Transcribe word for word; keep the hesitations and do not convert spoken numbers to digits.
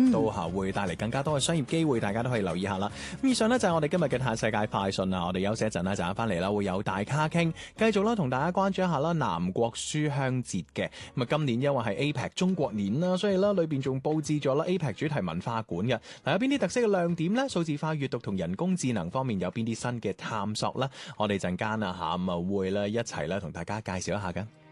亦都吓會帶嚟更加多嘅商業機會，大家都可以留意下啦。咁以上呢，就係我哋今日嘅嘆世界快訊啦，我哋休息一陣啦，陣間翻嚟啦會有大咖傾，繼續啦同大家關注一下啦南國書香節嘅。咁啊今年因為係 A P E C 中國年啦，所以咧裏邊仲佈置咗啦 A P E C 主題文化館嘅。嗱，有邊啲特色嘅亮點呢？數字化閱讀同人工智能方面有邊啲新嘅探索呢？我哋陣間啊下午啊會咧一齊咧同大家介紹一下嘅。